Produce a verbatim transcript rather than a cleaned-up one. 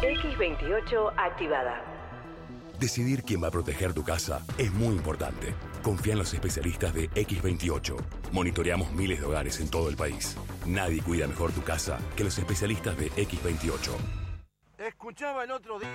X veintiocho activada. Decidir quién va a proteger tu casa es muy importante. Confía en los especialistas de X veintiocho. Monitoreamos miles de hogares en todo el país. Nadie cuida mejor tu casa que los especialistas de X veintiocho. Escuchaba el otro día.